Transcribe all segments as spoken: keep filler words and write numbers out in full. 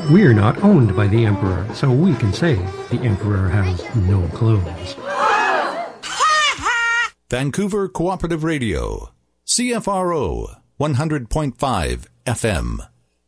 We're not owned by the Emperor, so we can say the Emperor has no clothes. Vancouver Cooperative Radio, C F R O, one hundred point five F M.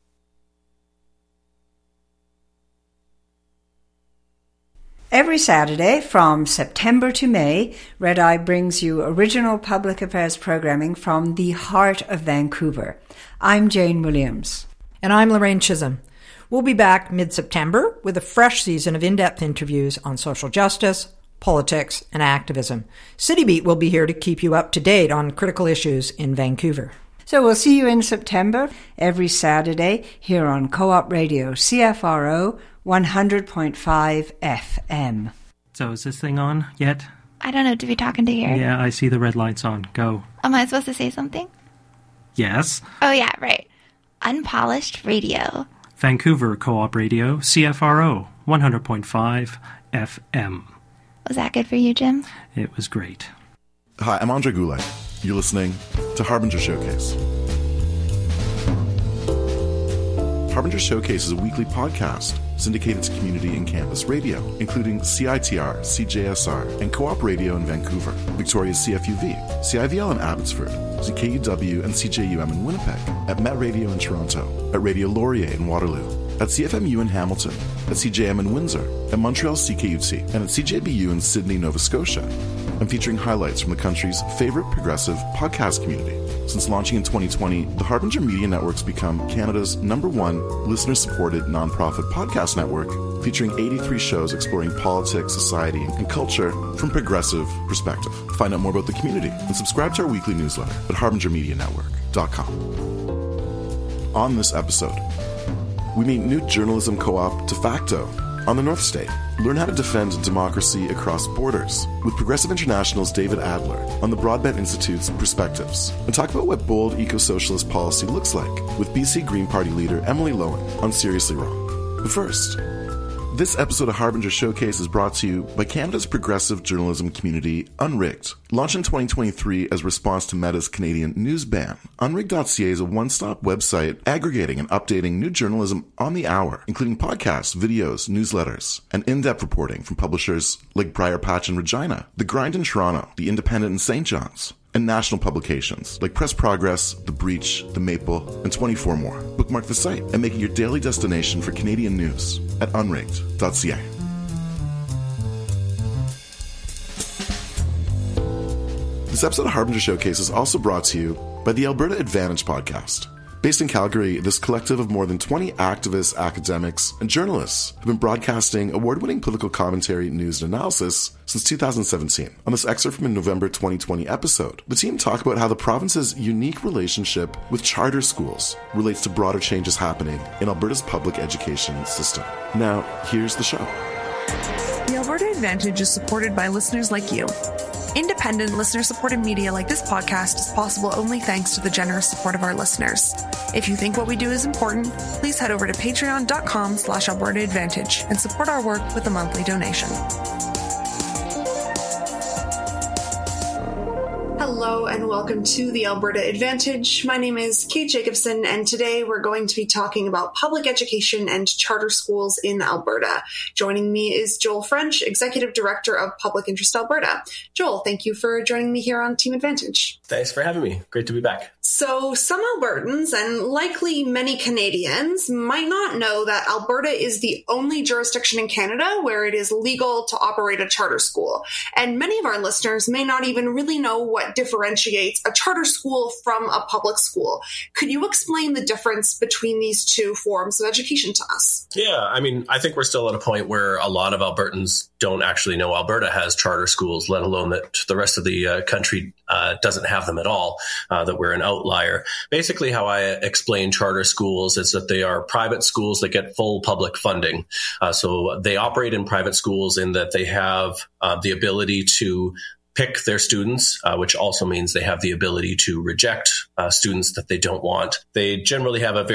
Every Saturday from September to May, Red Eye brings you original public affairs programming from the heart of Vancouver. I'm Jane Williams. And I'm Lorraine Chisholm. We'll be back mid-September with a fresh season of in-depth interviews on social justice, politics, and activism. City Beat will be here to keep you up to date on critical issues in Vancouver. So we'll see you in September, every Saturday, here on Co-op Radio, C F R O, one hundred point five F M. So is this thing on yet? I don't know. To be talking to here. Yeah, I see the red lights on. Go. Am I supposed to say something? Yes. Oh, yeah, right. Unpolished radio. Vancouver Co-op Radio, C F R O, one hundred point five F M. Was that good for you, Jim? It was great. Hi, I'm Andre Goulet. You're listening to Harbinger Showcase. Harbinger Showcase is a weekly podcast syndicated to community and campus radio, including C I T R, C J S R, and Co-op Radio in Vancouver, Victoria's C F U V, C I V L in Abbotsford, Z K U W and C J U M in Winnipeg, at Met Radio in Toronto, at Radio Laurier in Waterloo, at C F M U in Hamilton, at C J M in Windsor, at Montreal C K U T, and at C J B U in Sydney, Nova Scotia. I'm featuring highlights from the country's favorite progressive podcast community. Since launching in twenty twenty, the Harbinger Media Network's become Canada's number one listener-supported nonprofit podcast network, featuring eighty-three shows exploring politics, society, and culture from a progressive perspective. Find out more about the community and subscribe to our weekly newsletter at harbinger media network dot com. On this episode, we meet new journalism co-op De Facto on the North State. Learn how to defend democracy across borders with Progressive International's David Adler on the Broadbent Institute's Perspectives, and talk about what bold eco-socialist policy looks like with B C Green Party leader Emily Lowen on Seriously Wrong. But first, this episode of Harbinger Showcase is brought to you by Canada's progressive journalism community, Unrigged. Launched in twenty twenty-three as a response to Meta's Canadian news ban, unrigged dot c a is a one-stop website aggregating and updating new journalism on the hour, including podcasts, videos, newsletters, and in-depth reporting from publishers like Briar Patch in Regina, The Grind in Toronto, The Independent in Saint John's, and national publications like Press Progress, The Breach, The Maple, and twenty-four more. Bookmark the site and make it your daily destination for Canadian news at unrigged dot c a. This episode of Harbinger Showcase is also brought to you by the Alberta Advantage podcast. Based in Calgary, this collective of more than twenty activists, academics, and journalists have been broadcasting award-winning political commentary, news, and analysis since two thousand seventeen. On this excerpt from a November twenty twenty episode, the team talk about how the province's unique relationship with charter schools relates to broader changes happening in Alberta's public education system. Now, here's the show. The Alberta Advantage is supported by listeners like you. Independent, listener-supported media like this podcast is possible only thanks to the generous support of our listeners. If you think what we do is important, please head over to patreon.com slash Alberta Advantage and support our work with a monthly donation. Hello and welcome to the Alberta Advantage. My name is Kate Jacobson, and today we're going to be talking about public education and charter schools in Alberta. Joining me is Joel French, Executive Director of Public Interest Alberta. Joel, thank you for joining me here on Team Advantage. Thanks for having me. Great to be back. So some Albertans, and likely many Canadians, might not know that Alberta is the only jurisdiction in Canada where it is legal to operate a charter school. And many of our listeners may not even really know what differentiates a charter school from a public school. Could you explain the difference between these two forms of education to us? Yeah, I mean, I think we're still at a point where a lot of Albertans don't actually know Alberta has charter schools, let alone that the rest of the uh, country uh, doesn't have them at all, uh, that we're an outlier. Basically, how I explain charter schools is that they are private schools that get full public funding. Uh, so they operate in private schools in that they have uh, the ability to pick their students, uh, which also means they have the ability to reject uh, students that they don't want. They generally have a very